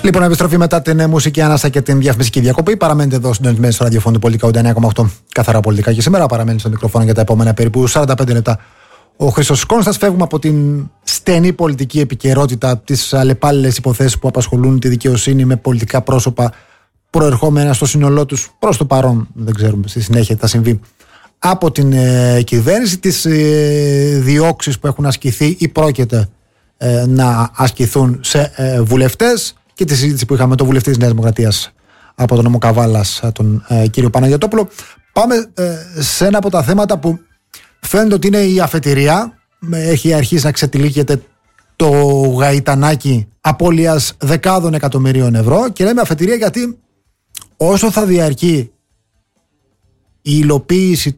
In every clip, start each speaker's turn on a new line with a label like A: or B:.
A: Λοιπόν, επιστροφή μετά την μουσική ανάσα και την διαφημιστική διακοπή. Παραμένετε εδώ συντονισμένοι στο ραδιοφώνου του Πολιτικά 89,8 καθαρά πολιτικά και σήμερα. Παραμένει στο μικρόφωνο για τα επόμενα περίπου 45 λεπτά ο Χρήστος Κόνστας. Φεύγουμε από την στενή πολιτική επικαιρότητα, τις αλλεπάλληλες υποθέσεις που απασχολούν τη δικαιοσύνη με πολιτικά πρόσωπα προερχόμενα στο σύνολό τους προς το παρόν. Δεν ξέρουμε στη συνέχεια τι θα συμβεί. Από την κυβέρνηση, τις διώξεις που έχουν ασκηθεί ή πρόκειται να ασκηθούν σε βουλευτές και τη συζήτηση που είχαμε με τον βουλευτή της Νέας Δημοκρατίας από τον νομό Καβάλας, τον κύριο Παναγιωτόπουλο. Πάμε σε ένα από τα θέματα που φαίνεται ότι είναι η αφετηρία. Έχει αρχίσει να ξετυλίγεται το γαϊτανάκι απώλειας δεκάδων εκατομμυρίων ευρώ και λέμε αφετηρία γιατί όσο θα διαρκεί η υλοποίηση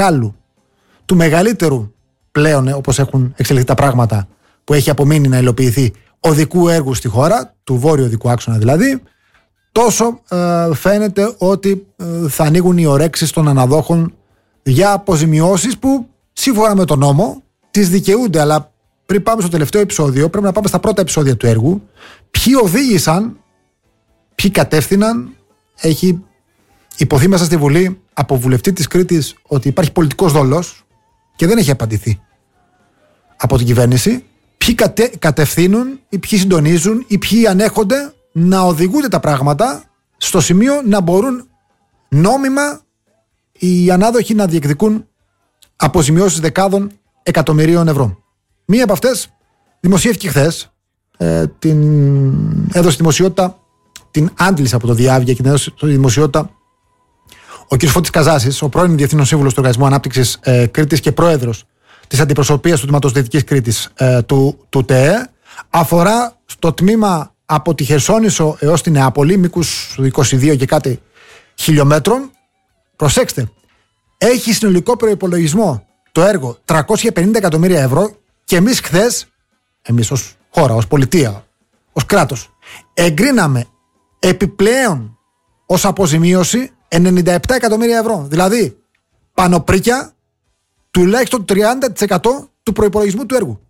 A: του μεγαλύτερου πλέον, όπως έχουν εξελιχθεί τα πράγματα, που έχει απομείνει να υλοποιηθεί οδικού έργου στη χώρα, του βόρειου οδικού άξονα δηλαδή, τόσο φαίνεται ότι θα ανοίγουν οι ορέξεις των αναδόχων για αποζημιώσεις που σύμφωνα με τον νόμο τις δικαιούνται. Αλλά πριν πάμε στο τελευταίο επεισόδιο, πρέπει να πάμε στα πρώτα επεισόδια του έργου. Ποιοι οδήγησαν, ποιοι κατεύθυναν. Έχει υποθεί μέσα στη Βουλή από βουλευτή της Κρήτης ότι υπάρχει πολιτικός δόλος και δεν έχει απαντηθεί από την κυβέρνηση. Ποιοι κατευθύνουν ή ποιοι συντονίζουν ή ποιοι ανέχονται να οδηγούνται τα πράγματα στο σημείο να μπορούν νόμιμα οι ανάδοχοι να διεκδικούν αποζημιώσεις δεκάδων εκατομμυρίων ευρώ. Μία από αυτές δημοσιεύτηκε χθες, την έδωσε δημοσιότητα, την άντλησε από το Διάβια και την έδωσε δημοσιότητα ο κ. Φώτης Καζάσης, ο πρώην Διευθύνων Σύμβουλος του Οργανισμού Ανάπτυξης Κρήτης και πρόεδρος της αντιπροσωπείας του τμήματος Δυτικής Κρήτης του ΤΕΕ. Αφορά στο τμήμα από τη Χερσόνησο έως τη Νεάπολη, μήκους 22 και κάτι χιλιόμετρων. Προσέξτε, έχει συνολικό προϋπολογισμό το έργο 350 εκατομμύρια ευρώ και εμείς χθες, εμείς ως χώρα, ως πολιτεία, ως κράτος, εγκρίναμε επιπλέον ως αποζημίωση 97 εκατομμύρια ευρώ. Δηλαδή, πανοπρίκια τουλάχιστον 30% του προϋπολογισμού του έργου.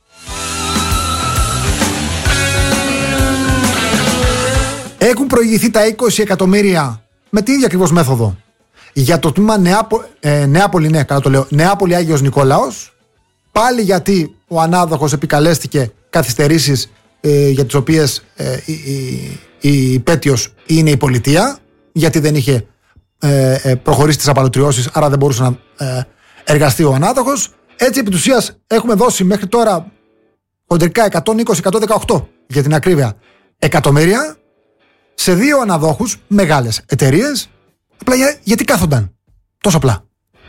A: Έχουν προηγηθεί τα 20 εκατομμύρια με την ίδια ακριβώς μέθοδο για το τμήμα Νεάπολη, ναι, καλά το λέω, Νεάπολη Άγιος Νικόλαος, πάλι γιατί ο ανάδοχος επικαλέστηκε καθυστερήσεις για τις οποίες η υπέτειος είναι η πολιτεία, γιατί δεν είχε προχωρήσει τις απαλωτριώσεις, άρα δεν μπορούσε να εργαστεί ο ανάδοχος. Έτσι επί της ουσίας έχουμε δώσει μέχρι τώρα χοντρικά 120-118 για την ακρίβεια εκατομμύρια σε δύο αναδόχους, μεγάλες εταιρείες. Απλά γιατί κάθονταν τόσο απλά.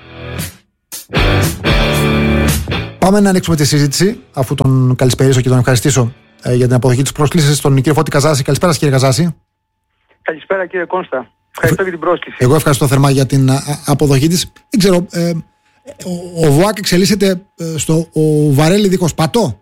A: Πάμε να ανοίξουμε τη συζήτηση, αφού τον καλησπερίσω και τον ευχαριστήσω για την αποδοχή της πρόσκλησης στον κύριο Φώτη Καζάση. Καλησπέρα κύριε Καζάση.
B: Καλησπέρα κύριε Κόνστα. Ευχαριστώ για την πρόσκληση.
A: Εγώ ευχαριστώ θερμά για την αποδοχή της. Δεν ξέρω, ο ΒΟΑΚ εξελίσσεται στο βαρέλι δίχως πατώ.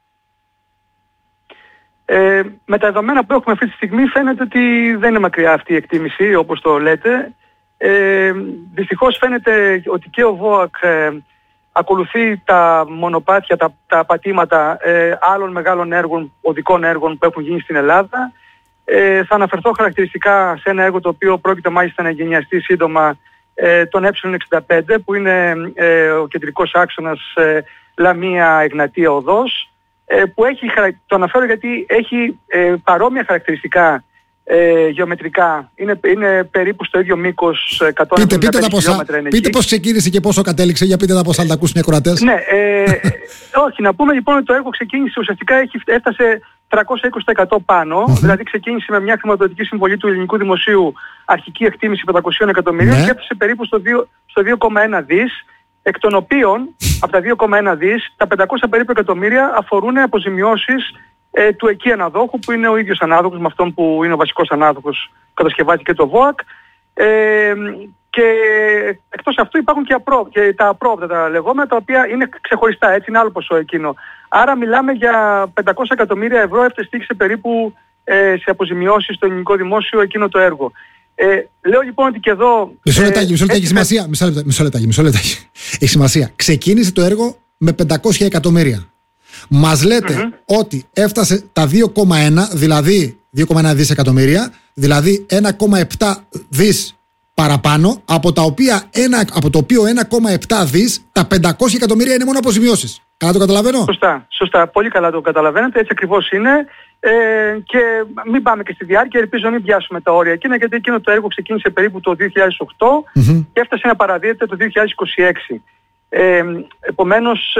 B: Με τα δεδομένα που έχουμε αυτή τη στιγμή φαίνεται ότι δεν είναι μακριά αυτή η εκτίμηση όπως το λέτε. Δυστυχώς φαίνεται ότι και ο ΒΟΑΚ ακολουθεί τα μονοπάτια, τα πατήματα άλλων μεγάλων έργων, οδικών έργων που έχουν γίνει στην Ελλάδα. Θα αναφερθώ χαρακτηριστικά σε ένα έργο το οποίο πρόκειται μάλιστα να εγκαινιαστεί σύντομα, τον Ε65 που είναι ο κεντρικός άξονας Λαμία Εγνατία Οδός, που έχει, το αναφέρω γιατί έχει παρόμοια χαρακτηριστικά γεωμετρικά. Είναι περίπου στο ίδιο μήκος 175 χιλιόμετρα.
A: Πείτε πώς ξεκίνησε και πόσο κατέληξε, για πείτε τα πώς θα τα ακούσουν οι ακροατές.
B: Ναι, όχι, να πούμε λοιπόν ότι το έργο ξεκίνησε ουσιαστικά, έφτασε 320% πάνω, δηλαδή ξεκίνησε με μια χρηματοδοτική συμβολή του ελληνικού δημοσίου, αρχική εκτίμηση 500 εκατομμυρίων και έφτασε περίπου στο 2,1 δις, εκ των οποίων από τα 2,1 δις, τα 500 περίπου εκατομμύρια αφορούν αποζημιώσεις του εκεί αναδόχου, που είναι ο ίδιος ανάδοχος με αυτόν που είναι ο βασικός ανάδοχος, κατασκευάζει και το ΒΟΑΚ. Και εκτός αυτού υπάρχουν και τα απρόοπτα τα λεγόμενα, τα οποία είναι ξεχωριστά, έτσι είναι άλλο ποσό εκείνο. Άρα μιλάμε για 500 εκατομμύρια ευρώ έφτασε περίπου σε αποζημιώσεις στο ελληνικό δημόσιο εκείνο το έργο. Λέω λοιπόν ότι και εδώ...
A: Μισό λεπτάκι, σημασία. Μισό λεπτάκι. Έχει σημασία. Ξεκίνησε το έργο με 500 εκατομμύρια. Μας λέτε ότι έφτασε τα 2,1, δηλαδή 2,1 δισεκατομμύρια, δηλαδή 1,7 δις παραπάνω, από το οποίο 1,7 δις, τα 500 εκατομμύρια είναι μόνο αποζημιώσεις. Καλά το καταλαβαίνω?
B: Σωστά. Πολύ καλά το καταλαβαίνετε. Έτσι ακριβώς είναι. Και μην πάμε και στη διάρκεια. Ελπίζω να μην πιάσουμε τα όρια εκείνα, γιατί εκείνο το έργο ξεκίνησε περίπου το 2008 και έφτασε να παραδίδεται το 2026. Επομένως,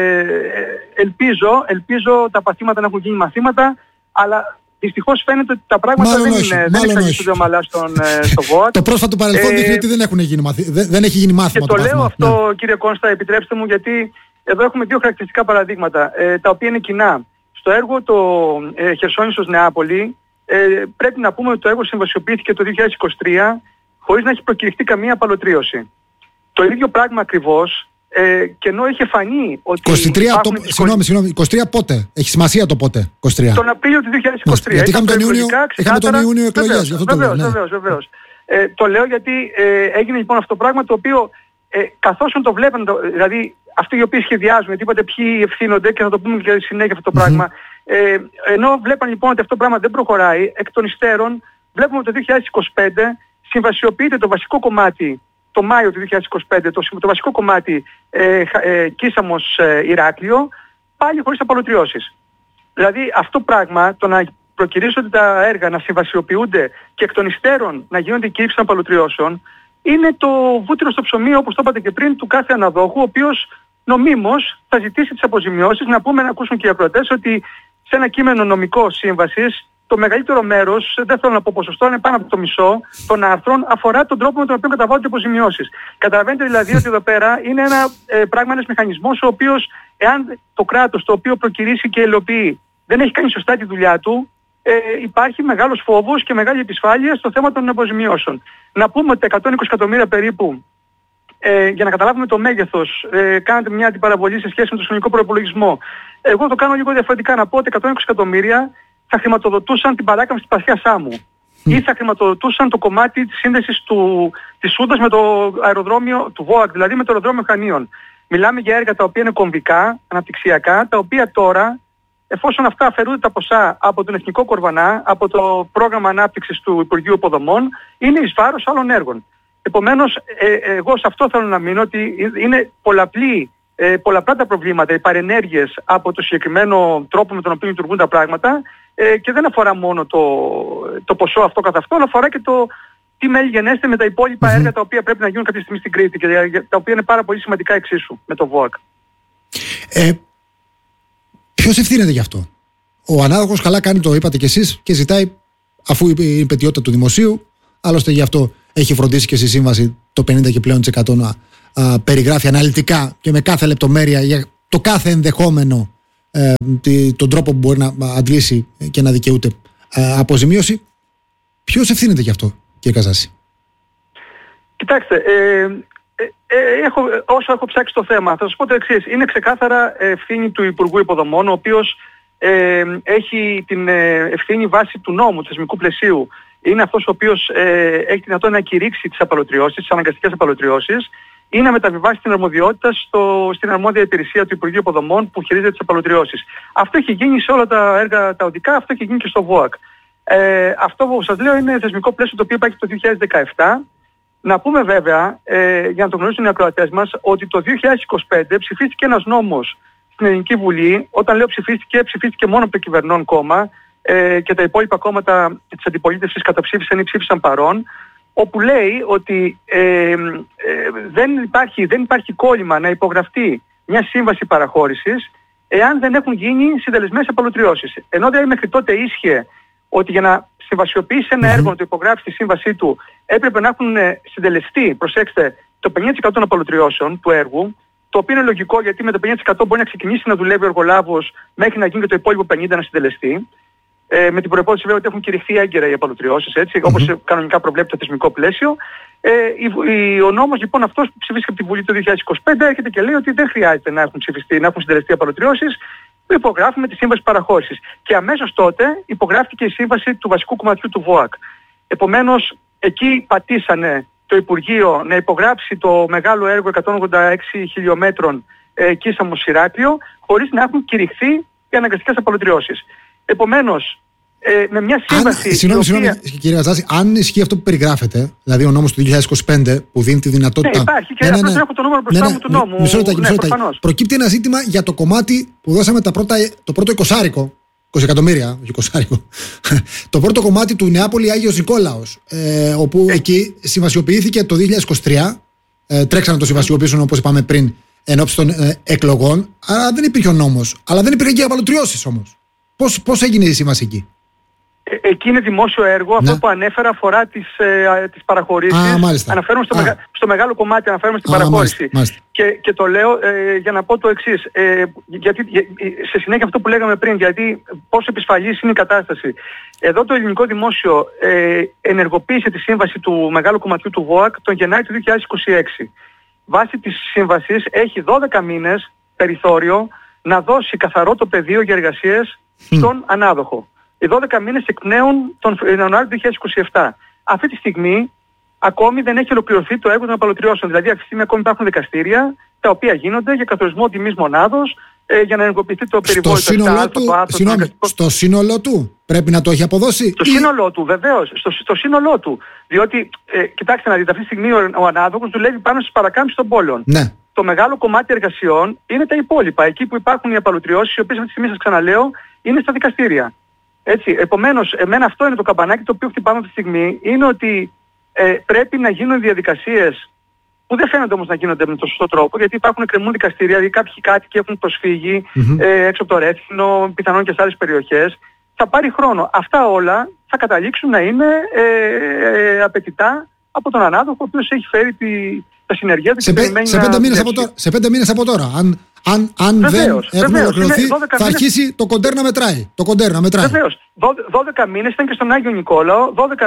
B: ελπίζω τα παθήματα να έχουν γίνει μαθήματα, αλλά δυστυχώς φαίνεται ότι τα πράγματα δεν εξαγγίζονται ομαλά στο ΒΟΑΚ.
A: Το πρόσφατο παρελθόν δείχνει ότι δεν έχει γίνει μάθημα.
B: Και το λέω αυτό, κύριε Κόνστα, επιτρέψτε μου, γιατί εδώ έχουμε δύο χαρακτηριστικά παραδείγματα, τα οποία είναι κοινά. Στο έργο το Χερσόνησος Νεάπολη, πρέπει να πούμε ότι το έργο συμβασιοποιήθηκε το 2023 χωρίς να έχει προκηρυχθεί καμία απαλωτρίωση. Το ίδιο πράγμα ακριβώς, και ενώ είχε φανεί ότι
A: 23 πότε, έχει σημασία το πότε, 23.
B: Τον Απρίλιο του 2023.
A: Γιατί είχαμε τον Ιούνιο εκλογές.
B: Βεβαίως. Το λέω γιατί έγινε λοιπόν αυτό το πράγμα, το οποίο καθώς το βλέπουν, δηλαδή αυτοί οι οποίοι σχεδιάζουν, γιατί είπατε ποιοι ευθύνονται, και θα το πούμε και στη συνέχεια αυτό το πράγμα, ενώ βλέπαν λοιπόν ότι αυτό το πράγμα δεν προχωράει, εκ των υστέρων βλέπουμε ότι το 2025 συμβασιοποιείται το βασικό κομμάτι, το Μάιο του 2025, το βασικό κομμάτι Κίσαμος Ηράκλειο, πάλι χωρίς απαλωτριώσεις. Δηλαδή αυτό το πράγμα, το να προκυρήσονται τα έργα, να συμβασιοποιούνται και εκ των υστέρων να γίνονται κήρυξεις των απαλωτριώσεων, είναι το βούτυρο στο ψωμί, όπως το είπατε και πριν, του κάθε αναδόχου, ο οποίος νομίμως θα ζητήσει τις αποζημιώσεις. Να ακούσουν και οι ακροατές ότι σε ένα κείμενο νομικό σύμβασης, το μεγαλύτερο μέρος, δεν θέλω να πω ποσοστό, είναι πάνω από το μισό των άρθρων, αφορά τον τρόπο με τον οποίο καταβάλλονται αποζημιώσεις. Καταλαβαίνετε δηλαδή ότι εδώ πέρα είναι ένα πράγμα, ένας μηχανισμός, ο οποίος, εάν το κράτος το οποίο προκυρήσει και υλοποιεί δεν έχει κάνει σωστά τη δουλειά του, υπάρχει μεγάλος φόβος και μεγάλη επισφάλεια στο θέμα των αποζημιώσεων. Να πούμε ότι τα 120 εκατομμύρια περίπου, για να καταλάβουμε το μέγεθος, κάνετε μια αντιπαραβολή σε σχέση με το συνολικό προϋπολογισμό. Εγώ το κάνω λίγο διαφορετικά, να πω ότι 120 εκατομμύρια θα χρηματοδοτούσαν την παράκαμψη της Παθιάς Σάμου ή θα χρηματοδοτούσαν το κομμάτι της σύνδεσης της Σούντας με το αεροδρόμιο του ΒΟΑΚ, δηλαδή με το αεροδρόμιο Χανίων. Μιλάμε για έργα τα οποία είναι κομβικά, αναπτυξιακά, τα οποία τώρα, εφόσον αυτά αφαιρούνται τα ποσά από τον Εθνικό Κορβανά, από το πρόγραμμα ανάπτυξης του Υπουργείου Υποδομών, είναι εις βάρος άλλων έργων. Επομένως, εγώ σε αυτό θέλω να μείνω, ότι είναι πολλαπλά τα προβλήματα, οι παρενέργειες από το συγκεκριμένο τρόπο με τον οποίο λειτουργούν τα πράγματα, και δεν αφορά μόνο το ποσό αυτό καθ' αυτό, αλλά αφορά και το τι μέλη γενέστε με τα υπόλοιπα έργα τα οποία πρέπει να γίνουν κάποια στιγμή στην Κρήτη και τα οποία είναι πάρα πολύ σημαντικά εξίσου με το ΒΟΑΚ.
A: Ποιος ευθύνεται γι' αυτό? Ο ανάδοχος καλά κάνει, το είπατε κι εσείς, και ζητάει, αφού είναι η πετιότητα του δημοσίου, άλλωστε γι' αυτό έχει φροντίσει και στη σύμβαση το 50 και πλέον % να περιγράφει αναλυτικά και με κάθε λεπτομέρεια για το κάθε ενδεχόμενο, τον τρόπο που μπορεί να αντλήσει και να δικαιούται αποζημίωση. Ποιος ευθύνεται γι' αυτό, κύριε Καζάση?
B: Κοιτάξτε, όσο έχω ψάξει το θέμα, θα σας πω το εξής. Είναι ξεκάθαρα ευθύνη του Υπουργού Υποδομών, ο οποίος έχει την ευθύνη βάση του νόμου, του θεσμικού πλαισίου. Είναι αυτός ο οποίος έχει τη δυνατότητα να κηρύξει τις απαλωτριώσεις, τις αναγκαστικές απαλωτριώσεις, ή να μεταβιβάσει την αρμοδιότητα στην αρμόδια υπηρεσία του Υπουργείου Υποδομών που χειρίζεται τις απαλωτριώσεις. Αυτό έχει γίνει σε όλα τα έργα τα οδικά, αυτό έχει γίνει και στο ΒΟΑΚ. Αυτό που σας λέω είναι θεσμικό πλαίσιο το οποίο υπάρχει το 2017. Να πούμε βέβαια, για να το γνωρίσουν οι ακροατές μας, ότι το 2025 ψηφίστηκε ένας νόμος στην Ελληνική Βουλή. Όταν λέω ψηφίστηκε μόνο από το κυβερνών κόμμα, και τα υπόλοιπα κόμματα της αντιπολίτευσης καταψήφισαν ή ψήφισαν παρών, όπου λέει ότι δεν υπάρχει κόλλημα να υπογραφτεί μια σύμβαση παραχώρησης εάν δεν έχουν γίνει συντελεσμένες απαλωτριώσεις. Ενώ δηλαδή μέχρι τότε ίσχυε ότι για να συμβασιοποιήσει ένα έργο, να το υπογράψει τη σύμβασή του, έπρεπε να έχουν συντελεστεί, προσέξτε, το 50% των απαλωτριώσεων του έργου, το οποίο είναι λογικό, γιατί με το 50% μπορεί να ξεκινήσει να δουλεύει ο εργολάβος μέχρι να γίνει και το υπόλοιπο 50% να συντελεστεί. Με την προϋπόθεση βέβαια ότι έχουν κηρυχθεί έγκαιρα οι απαλωτριώσεις, έτσι, όπως κανονικά προβλέπει το θεσμικό πλαίσιο. Ο νόμος λοιπόν αυτός που ψηφίστηκε από τη Βουλή το 2025 έρχεται και λέει ότι δεν χρειάζεται να έχουν ψηφιστεί, να έχουν συντελεστεί απαλωτριώσεις, υπογράφουμε τη σύμβαση παραχώρησης. Και αμέσως τότε υπογράφηκε η σύμβαση του βασικού κομματιού του ΒΟΑΚ. Επομένως, εκεί πατήσανε το Υπουργείο να υπογράψει το μεγάλο έργο 186 χιλιόμετρων Κίσαμος Ηράκλειο, χωρίς να έχουν κηρυχθεί οι αναγκαστικές απαλωτριώσεις. Επομένως, με μια σύμβαση.
A: Συγγνώμη, κύριε Καζάση, αν ισχύει αυτό που περιγράφεται, δηλαδή ο νόμος του 2025 που δίνει τη δυνατότητα.
B: Ναι, υπάρχει και απλώς έχω το νούμερο μπροστά μου του νόμου.
A: Μισό λεπτάκι. Προκύπτει ένα ζήτημα για το κομμάτι που δώσαμε το πρώτο 20 εκατομμύρια, το πρώτο κομμάτι του Νεάπολη Άγιος Νικόλαος, όπου εκεί συμβασιοποιήθηκε το 2023, τρέξανε το συμβασιοποιήσουν όπως είπαμε πριν ενόψει των εκλογών, άρα δεν υπήρχε ο νόμος, αλλά δεν υπήρχαν και απαλωτριώσεις όμως. Πώς έγινε η σύμβαση εκεί?
B: Εκεί είναι δημόσιο έργο. Αυτό που ανέφερα αφορά τις παραχωρήσεις. Αναφέρομαι στο μεγάλο κομμάτι, αναφέρομαι στην παραχώρηση.
A: Μάλιστα.
B: Και το λέω για να πω το εξής. Γιατί, σε συνέχεια αυτό που λέγαμε πριν, γιατί πόσο επισφαλής είναι η κατάσταση. Εδώ το ελληνικό δημόσιο ενεργοποίησε τη σύμβαση του μεγάλου κομματιού του ΒΟΑΚ τον Γενάρη του 2026. Βάσει της σύμβασης έχει 12 μήνες περιθώριο να δώσει καθαρό το πεδίο για εργασίες στον ανάδοχο. Οι 12 μήνες εκπνέουν τον Ιανουάριο του 2027. Αυτή τη στιγμή ακόμη δεν έχει ολοκληρωθεί το έργο των απαλωτριώσεων. Δηλαδή αυτή τη στιγμή ακόμη υπάρχουν δικαστήρια τα οποία γίνονται για καθορισμό τιμής μονάδος, για να ενεργοποιηθεί το περιβόητο.
A: Στο σύνολό του πρέπει να το έχει αποδώσει.
B: Στο σύνολό του, βεβαίως. Στο σύνολό του. Διότι, κοιτάξτε να δείτε, αυτή τη στιγμή ο ανάδοχος δουλεύει πάνω στις παρακάμψεις των πόλεων.
A: Ναι.
B: Το μεγάλο κομμάτι εργασιών είναι τα υπόλοιπα. Εκεί που υπάρχουν οι απαλωτριώσεις, οι οποίες αυτή τη στιγμή, σας ξαναλέω, είναι στα δικαστήρια. Έτσι, επομένως, εμένα αυτό είναι το καμπανάκι το οποίο χτυπάμε αυτή τη στιγμή, είναι ότι πρέπει να γίνουν διαδικασίες που δεν φαίνονται όμως να γίνονται με τον σωστό τρόπο, γιατί υπάρχουν εκκρεμούν δικαστήρια, δηλαδή κάποιοι κάτοικοι έχουν προσφύγει έξω από το Ρέθινο, πιθανόν και σε άλλες περιοχές. Θα πάρει χρόνο. Αυτά όλα θα καταλήξουν να είναι απαιτητά από τον ανάδοχο, ο οποίος έχει φέρει τα συνεργεία του.
A: Σε 5 μήνες από τώρα. Αν δεν έχουν ολοκληρωθεί, θα αρχίσει το κοντέρ να μετράει.
B: Βεβαίως. 12 μήνες ήταν και στον Άγιο Νικόλαο.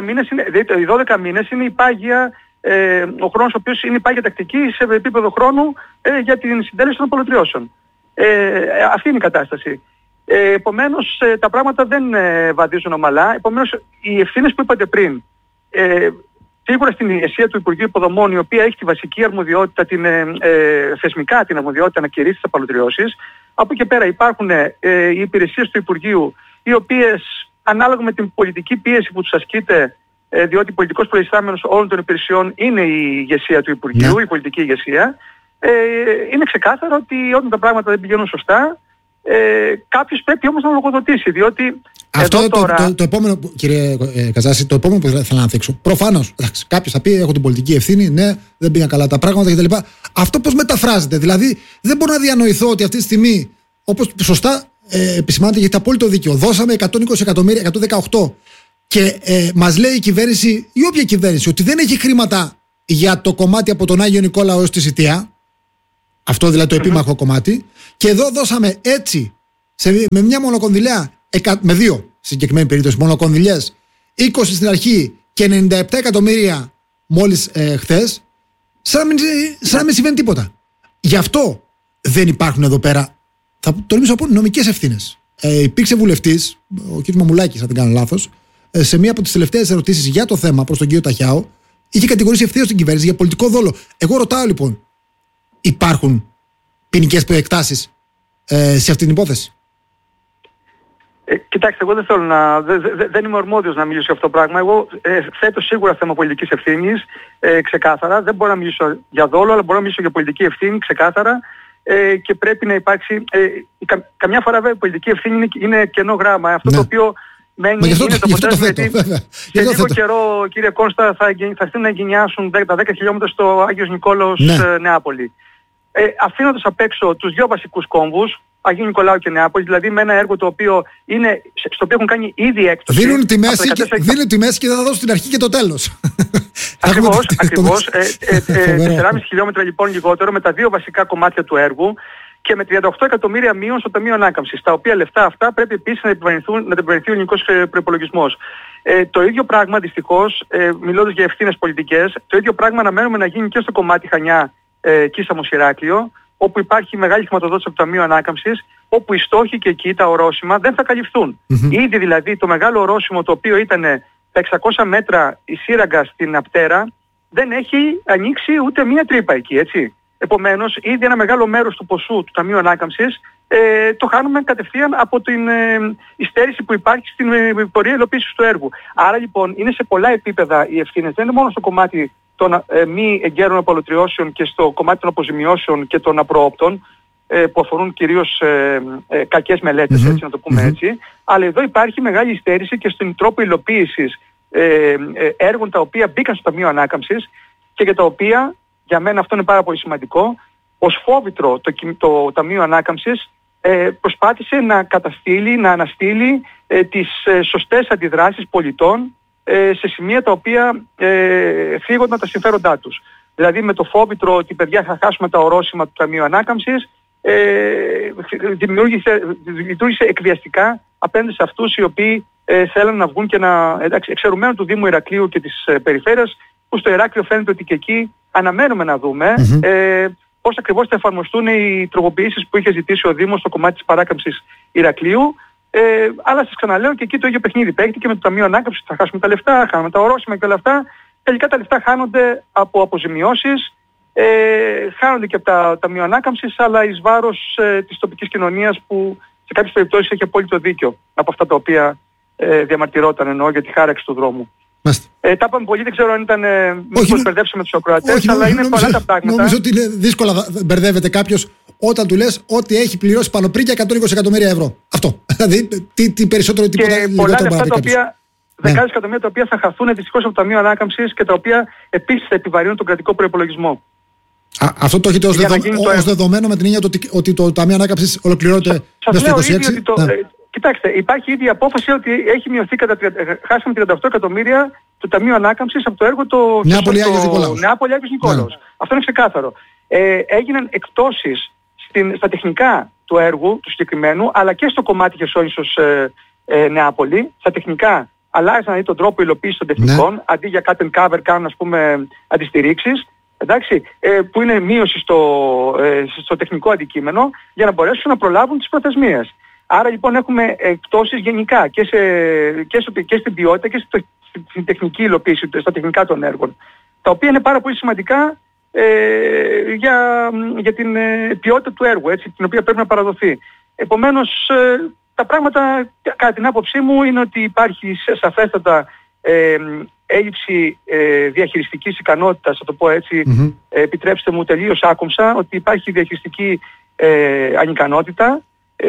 B: 12 μήνες είναι η πάγια, ο χρόνος ο οποίος είναι η πάγια τακτική σε επίπεδο χρόνου για την συντέλεση των απαλωτριώσεων. Αυτή είναι η κατάσταση. Επομένως τα πράγματα δεν βαδίζουν ομαλά. Επομένως οι ευθύνες που είπατε πριν, σίγουρα στην ηγεσία του Υπουργείου Υποδομών, η οποία έχει τη βασική αρμοδιότητα, θεσμικά την αρμοδιότητα να κηρύσει τις απαλωτριώσεις. Από εκεί και πέρα υπάρχουν οι υπηρεσίες του Υπουργείου, οι οποίες ανάλογα με την πολιτική πίεση που τους ασκείται, διότι πολιτικός προϊστάμενος όλων των υπηρεσιών είναι η ηγεσία του Υπουργείου, η πολιτική ηγεσία, είναι ξεκάθαρο ότι όταν τα πράγματα δεν πηγαίνουν σωστά, κάποιος πρέπει όμως να λογοδοτήσει, διότι
A: αυτό
B: τώρα...
A: το επόμενο, κύριε Καζάση, το επόμενο που θέλω να θίξω. Προφανώς, κάποιος θα πει: έχω την πολιτική ευθύνη, ναι, δεν πήγαν καλά τα πράγματα κτλ. Αυτό πώς μεταφράζεται? Δηλαδή, δεν μπορώ να διανοηθώ ότι αυτή τη στιγμή, όπως σωστά επισημάνεται, γιατί απόλυτο δίκιο, δώσαμε 120 εκατομμύρια, 118, και μας λέει η κυβέρνηση, ή όποια κυβέρνηση, ότι δεν έχει χρήματα για το κομμάτι από τον Άγιο Νικόλαο έως τη Σιτία. Αυτό δηλαδή το επίμαχο κομμάτι. Και εδώ δώσαμε έτσι, με μια μονοκονδυλιά, με δύο συγκεκριμένη περίπτωση, μονοκονδυλιές, 20 στην αρχή και 97 εκατομμύρια μόλις χθες, σαν να μην συμβαίνει τίποτα. Γι' αυτό δεν υπάρχουν εδώ πέρα, θα τολμήσω να πω, νομικές ευθύνες. Υπήρξε βουλευτής, ο κ. Μαμουλάκης, αν δεν κάνω λάθος, σε μία από τις τελευταίες ερωτήσεις για το θέμα προς τον κ. Ταχιάο, είχε κατηγορήσει ευθέως την κυβέρνηση για πολιτικό δόλο. Εγώ ρωτάω λοιπόν, υπάρχουν ποινικές προεκτάσεις σε αυτήν την υπόθεση?
B: Κοιτάξτε, εγώ δεν είμαι ορμόδιος να μιλήσω για αυτό το πράγμα. Εγώ θέτω σίγουρα θέμα πολιτικής ευθύνης, ξεκάθαρα. Δεν μπορώ να μιλήσω για δόλο, αλλά μπορώ να μιλήσω για πολιτική ευθύνη, ξεκάθαρα. Και πρέπει να υπάρξει... καμιά φορά βέβαια η πολιτική ευθύνη είναι κενό γράμμα. Αυτό το οποίο μένει είναι το αποτέλεσμα, γιατί σε λίγο καιρό, κύριε Κώστα, θα έρθουν να εγκαινιάσουν τα 10 χιλιόμετρα στο Άγιος Νικόλαος Νεάπολη. Αφήνοντας απ' έξω τους δύο βασικούς κόμβους, Αγίου Νικολάου και Νεάπολη, δηλαδή με ένα έργο το οποίο είναι, στο οποίο έχουν κάνει ήδη έκπτωση.
A: Δίνουν τη μέση και δεν θα δώσουν την αρχή και το τέλος.
B: Ακριβώς. 4,5 χιλιόμετρα λοιπόν λιγότερο με τα δύο βασικά κομμάτια του έργου και με 38 εκατομμύρια μείον στο Ταμείο Ανάκαμψης, τα οποία λεφτά αυτά πρέπει επίσης να επιβαρυνθεί ο ελληνικός προϋπολογισμός. Το ίδιο πράγμα δυστυχώς, μιλώντας για ευθύνες πολιτικές, το ίδιο πράγμα αναμένουμε να γίνει και στο κομμάτι Χανιά Κίσαμος Ηράκλειο, όπου υπάρχει μεγάλη χρηματοδότηση από το Ταμείο Ανάκαμψης, όπου οι στόχοι και εκεί, τα ορόσημα, δεν θα καλυφθούν. Ήδη δηλαδή το μεγάλο ορόσημο το οποίο ήταν τα 600 μέτρα η σύραγγα στην Απτέρα, δεν έχει ανοίξει ούτε μία τρύπα εκεί, έτσι. Επομένως, ήδη ένα μεγάλο μέρος του ποσού του Ταμείου Ανάκαμψης το χάνουμε κατευθείαν από την υστέρηση που υπάρχει στην πορεία υλοποίησης του έργου. Άρα λοιπόν είναι σε πολλά επίπεδα οι ευθύνες. Δεν είναι μόνο στο κομμάτι των μη εγκαίρων απολωτριώσεων και στο κομμάτι των αποζημιώσεων και των απροόπτων, που αφορούν κυρίως κακές μελέτες, έτσι να το πούμε έτσι. Αλλά εδώ υπάρχει μεγάλη υστέρηση και στον τρόπο υλοποίησης έργων τα οποία μπήκαν στο Ταμείο Ανάκαμψης και για τα οποία, για μένα αυτό είναι πάρα πολύ σημαντικό, ως φόβητρο το Ταμείο Ανάκαμψης προσπάθησε να καταστήλει, να αναστείλει τις σωστές αντιδράσεις πολιτών σε σημεία τα οποία φύγονταν τα συμφέροντά τους. Δηλαδή με το φόβητρο ότι παιδιά θα χάσουμε τα ορόσημα του Ταμείου Ανάκαμψης, λειτουργήσε εκβιαστικά απέναντι σε αυτούς οι οποίοι θέλουν να βγουν και να... εξαιρουμένου του Δήμου Ηρακλείου και της περιφέρειας, που στο Ηράκλειο φαίνεται ότι και εκεί αναμένουμε να δούμε πώς ακριβώς θα εφαρμοστούν οι τροποποιήσεις που είχε ζητήσει ο Δήμος στο κομμάτι της παράκαμψης Ηρακλείου. Αλλά σας ξαναλέω, και εκεί το ίδιο παιχνίδι παίχτηκε με το Ταμείο Ανάκαμψης. Θα χάσουμε τα λεφτά, χάνουμε τα ορόσημα και όλα αυτά. Τελικά τα λεφτά χάνονται από αποζημιώσεις, χάνονται και από τα Ταμείο Ανάκαμψης, αλλά εις βάρος της τοπικής κοινωνίας που σε κάποιες περιπτώσεις έχει απόλυτο δίκιο από αυτά τα οποία διαμαρτυρόταν, εννοώ, για τη χάραξη του δρόμου. Τα είπαμε πολύ, δεν ξέρω αν ήταν μήπως μπερδέψαμε τους ακροατές, αλλά είναι πολλά τα πράγματα.
A: Νομίζω ότι είναι δύσκολα μπερδεύεται κάποιος όταν του λες ότι έχει πληρώσει πάνω πριν και 120 εκατομμύρια ευρώ. Αυτό. Δηλαδή, τι περισσότερο, τίποτα λιγότερο.
B: Πολλά λεφτά τα οποία, δεκάδες εκατομμύρια τα οποία θα χαθούν δυστυχώς από το Ταμείο Ανάκαμψης και τα οποία επίσης θα επιβαρύνουν τον κρατικό προϋπολογισμό.
A: Αυτό το έχετε ως δεδομένο με την έννοια ότι το Ταμείο Ανάκαμψης ολοκληρώνεται μέσα στο 26.
B: Κοιτάξτε, υπάρχει ήδη απόφαση ότι έχει μειωθεί χάσαμε 38 εκατομμύρια του Ταμείου Ανάκαμψης από το έργο το
A: Νεάπολη-Άγιος
B: Νικόλαος. Αυτό είναι ξεκάθαρο. Έγιναν εκπτώσεις στα τεχνικά του έργου του συγκεκριμένου, αλλά και στο κομμάτι Χερσόνησος Νεάπολη. Στα τεχνικά αλλάζαν δηλαδή τον τρόπο υλοποίησης των τεχνικών, αντί για cut and cover κάνουν, ας πούμε, αντιστηρίξεις. Εντάξει, που είναι μείωση στο τεχνικό αντικείμενο για να μπορέσουν να προλάβουν τις προθεσμίες. Άρα λοιπόν έχουμε εκπτώσεις γενικά και στην ποιότητα και στην τεχνική υλοποίηση, στα τεχνικά των έργων, τα οποία είναι πάρα πολύ σημαντικά για την ποιότητα του έργου, έτσι, την οποία πρέπει να παραδοθεί. Επομένως, τα πράγματα κατά την άποψή μου είναι ότι υπάρχει σαφέστατα έλλειψη διαχειριστικής ικανότητας, θα το πω έτσι, επιτρέψτε μου τελείως άκομψα, ότι υπάρχει διαχειριστική ανικανότητα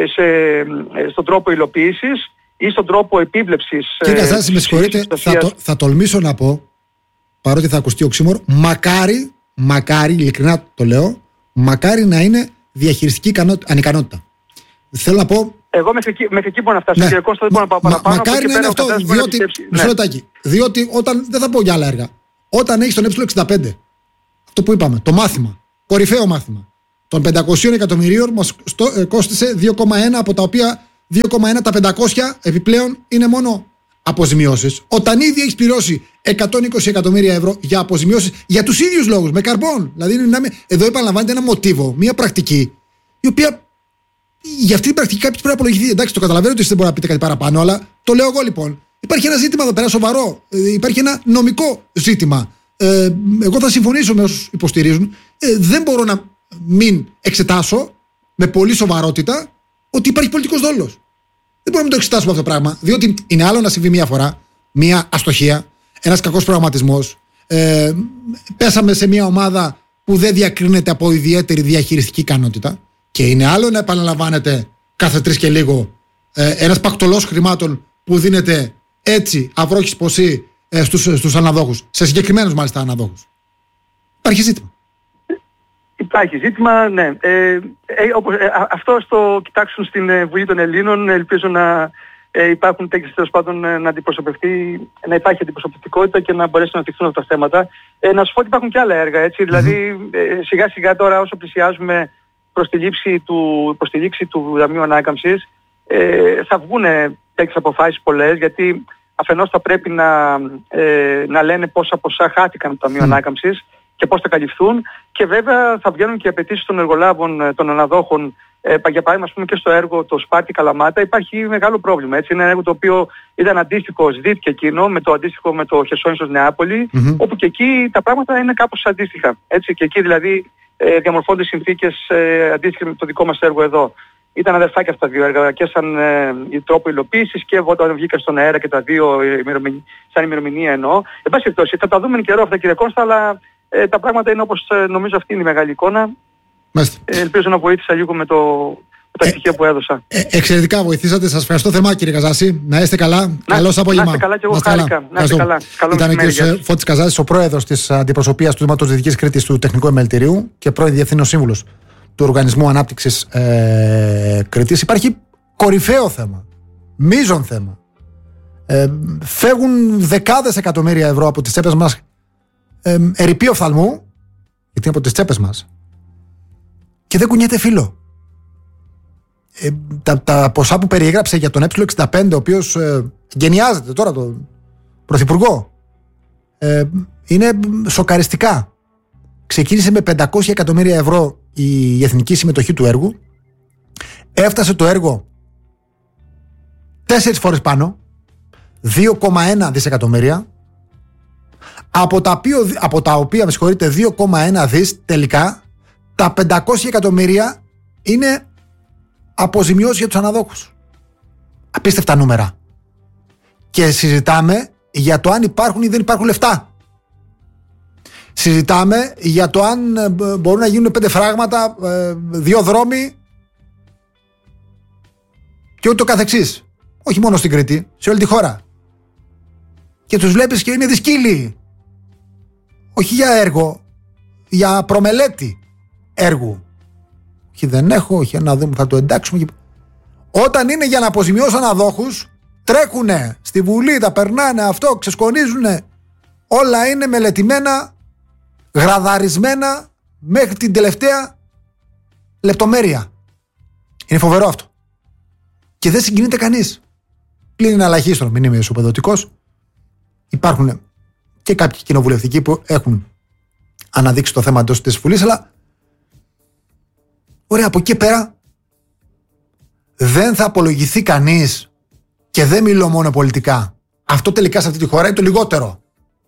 B: στον τρόπο υλοποίησης ή στον τρόπο επίβλεψης.
A: Κύριε Καζάση, με συγχωρείτε, θα τολμήσω να πω, παρότι θα ακουστεί οξύμορο, μακάρι, ειλικρινά το λέω, μακάρι να είναι διαχειριστική ανικανότητα. Θέλω να πω.
B: Εγώ μέχρι εκεί μπορώ να φτάσω. Κύριε Κώστα, δεν μπορώ να πάω παραπάνω.
A: Μακάρι να είναι αυτό, διότι. Μισό λεπτάκι. Διότι όταν. Δεν θα πω για άλλα έργα. Όταν έχει τον Ε65, αυτό που είπαμε, το μάθημα, κορυφαίο μάθημα των 500 εκατομμυρίων, μας κόστισε 2,1, από τα οποία 2,1 τα 500 επιπλέον είναι μόνο αποζημιώσεις. Όταν ήδη έχεις πληρώσει 120 εκατομμύρια ευρώ για αποζημιώσεις για τους ίδιους λόγους, με καρμπών. Δηλαδή, εδώ επαναλαμβάνεται ένα μοτίβο, μια πρακτική, η οποία. Για αυτή την πρακτική κάποιος πρέπει να απολογηθεί. Εντάξει, το καταλαβαίνω ότι εσείς δεν μπορείτε να πείτε κάτι παραπάνω, αλλά το λέω εγώ λοιπόν. Υπάρχει ένα ζήτημα εδώ πέρα σοβαρό. Υπάρχει ένα νομικό ζήτημα. Εγώ θα συμφωνήσω με όσους υποστηρίζουν. Δεν μπορώ να μην εξετάσω με πολύ σοβαρότητα ότι υπάρχει πολιτικός δόλος. Δεν μπορούμε να το εξετάσουμε αυτό το πράγμα. Διότι είναι άλλο να συμβεί μία φορά, μία αστοχία, ένας κακός προγραμματισμός. Πέσαμε σε μία ομάδα που δεν διακρίνεται από ιδιαίτερη διαχειριστική ικανότητα. Και είναι άλλο να επαναλαμβάνεται κάθε 3 και λίγο ένας πακτολός χρημάτων που δίνεται έτσι αυρόχης ποσή στους αναδόχους, σε συγκεκριμένους μάλιστα αναδόχους. Υπάρχει ζήτημα.
B: Υπάρχει ζήτημα, ναι. Αυτό το κοιτάξουν στην Βουλή των Ελλήνων. Ελπίζω να υπάρχουν τέτοιες, τέλος πάντων, να υπάρχει αντιπροσωπευτικότητα και να μπορέσουν να αναπτυχθούν αυτά τα θέματα. Να σου πω ότι υπάρχουν και άλλα έργα, έτσι. Δηλαδή, σιγά σιγά τώρα όσο πλησιάζουμε προς τη λήξη του Ταμείου Ανάκαμψης, θα βγουν τέτοιες αποφάσεις πολλές, γιατί αφενός θα πρέπει να λένε πόσα ποσά χάθηκαν το Ταμείο Ανάκαμψης και πώς θα καλυφθούν, και βέβαια θα βγαίνουν και απαιτήσεις των εργολάβων, των αναδόχων. Για παράδειγμα, ας πούμε, και στο έργο το Σπάρτη Καλαμάτα υπάρχει μεγάλο πρόβλημα. Έτσι. Είναι ένα έργο το οποίο ήταν αντίστοιχο, ζητήθηκε εκείνο με το αντίστοιχο με το Χερσόνησος Νεάπολη, όπου και εκεί τα πράγματα είναι κάπως αντίστοιχα. Έτσι. Και εκεί δηλαδή διαμορφώνται συνθήκες αντίστοιχες με το δικό μας έργο εδώ. ήταν αδερφάκια αυτά τα δύο έργα και σαν τρόπο υλοποίησης και όταν βγήκα στον αέρα και τα δύο σαν ημερομηνία εννοώ. Εν πάση περιπτώσει, θα τα δούμε εν καιρό αυτά, κύριε Κώστα, αλλά τα πράγματα είναι όπως νομίζω αυτή είναι η μεγάλη εικόνα. Ελπίζω να βοήθησα λίγο με τα στοιχεία που έδωσα.
A: Εξαιρετικά βοηθήσατε. Σας ευχαριστώ θερμά, κύριε Καζάση. Να είστε καλά. Καλώς απόγευμα.
B: Να είστε καλά και εγώ χάρηκα. Να είστε καλά.
A: Ήταν ο κ. Φώτης Καζάσης, ο πρόεδρος της Αντιπροσωπείας του Δήματος Δυτικής Κρήτης του Τεχνικού Επιμελητηρίου και πρώην Διευθύνων Σύμβουλος του Οργανισμού Ανάπτυξης Κρήτης. Υπάρχει κορυφαίο θέμα, μείζον θέμα. Φεύγουν δεκάδες εκατομμύρια ευρώ από τις τσέπες μας, ερειπή οφθαλμού, γιατί είναι από τις τσέπες μας, και δεν κουνιέται φύλλο. Τα ποσά που περιέγραψε για τον Ε65, ο οποίος γενιάζεται τώρα τον Πρωθυπουργό, είναι σοκαριστικά. Ξεκίνησε με 500 εκατομμύρια ευρώ η εθνική συμμετοχή του έργου. Έφτασε το έργο 4 φορές πάνω, 2,1 δισεκατομμύρια, από τα οποία, με συγχωρείτε, 2,1 δις τελικά, τα 500 εκατομμύρια είναι αποζημιώσεις για τους αναδόχους. Απίστευτα νούμερα. Και συζητάμε για το αν υπάρχουν ή δεν υπάρχουν λεφτά. Συζητάμε για το αν μπορούν να γίνουν 5 φράγματα, 2 δρόμοι και ούτω καθεξής. Όχι μόνο στην Κρήτη, σε όλη τη χώρα. Και τους βλέπεις και είναι δυσκύλοι. Όχι για έργο, για προμελέτη έργου. Όχι, δεν έχω, όχι, να δούμε, θα το εντάξουμε. Όταν είναι για να αποζημιώσουν αναδόχους, τρέχουνε στη Βουλή, τα περνάνε αυτό, ξεσκονίζουνε. Όλα είναι μελετημένα, γραδαρισμένα μέχρι την τελευταία λεπτομέρεια. Είναι φοβερό αυτό. Και δεν συγκινείται κανείς. Πλην είναι αλαχίστρον, μην είμαι ισοπεδωτικός. Υπάρχουν και κάποιοι κοινοβουλευτικοί που έχουν αναδείξει το θέμα εντός της Βουλής, αλλά ωραία, από εκεί πέρα δεν θα απολογηθεί κανείς, και δεν μιλώ μόνο πολιτικά. Αυτό τελικά σε αυτή τη χώρα είναι το λιγότερο.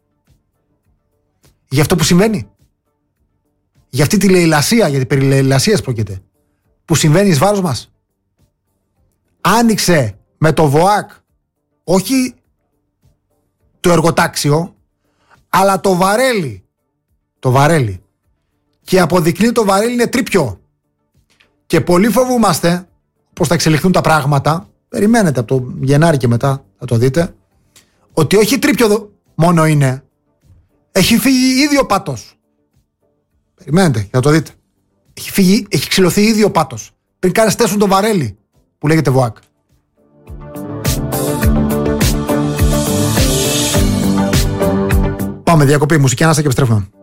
A: Για αυτό που συμβαίνει. Για αυτή τη λαιλασία, γιατί περί λαιλασίας πρόκειται, που συμβαίνει εις βάρος μας. Άνοιξε με το ΒΟΑΚ, όχι το εργοτάξιο, αλλά το βαρέλι. Το βαρέλι. Και αποδεικνύει το βαρέλι είναι τρίπιο. Και πολύ φοβούμαστε πώς θα εξελιχθούν τα πράγματα. Περιμένετε από το Γενάρη και μετά, θα το δείτε, ότι όχι τρίπιο μόνο είναι. Έχει φύγει ήδη ο πάτος. Περιμένετε, θα το δείτε. Έχει ξυλωθεί ήδη ο πάτος. Πριν καν στέσουν το βαρέλι που λέγεται ΒΟΑΚ. Πάμε διακοπή, μουσική ανάσα και επιστρέφουμε.